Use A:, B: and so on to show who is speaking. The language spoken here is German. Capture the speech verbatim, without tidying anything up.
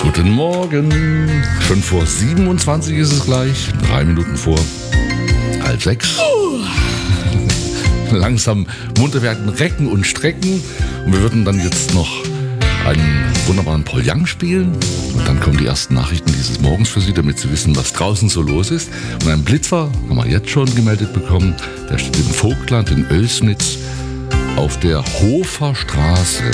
A: Guten Morgen. Schon vor siebenundzwanzig ist es gleich. Drei Minuten vor halb sechs. Langsam munter werden, recken und strecken. Und wir würden dann jetzt noch einen wunderbaren Paul Young spielen. Und dann kommen die ersten Nachrichten dieses Morgens für Sie, damit Sie wissen, was draußen so los ist. Und ein Blitzer haben wir jetzt schon gemeldet bekommen. Der steht im Vogtland in Oelsnitz auf der Hofer Straße.